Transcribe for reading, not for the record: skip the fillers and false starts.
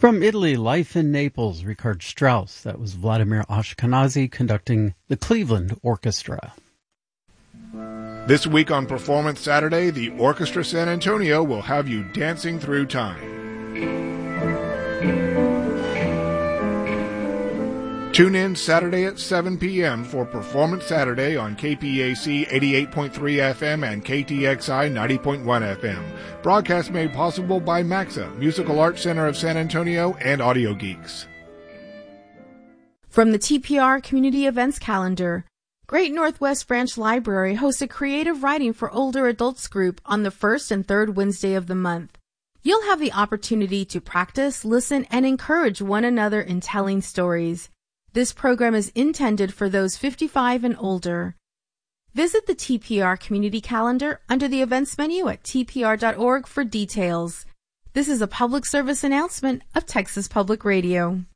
From Italy, Life in Naples, Richard Strauss. That was Vladimir Ashkenazy conducting the Cleveland Orchestra. This week on Performance Saturday, the Orchestra San Antonio will have you dancing through time. Tune in Saturday at 7 p.m. for Performance Saturday on KPAC 88.3 FM and KTXI 90.1 FM. Broadcast made possible by MAXA, Musical Arts Center of San Antonio, and Audio Geeks. From the TPR Community Events Calendar, Great Northwest Branch Library hosts a creative writing for older adults group on the first and third Wednesday of the month. You'll have the opportunity to practice, listen, and encourage one another in telling stories. This program is intended for those 55 and older. Visit the TPR Community Calendar under the events menu at tpr.org for details. This is a public service announcement of Texas Public Radio.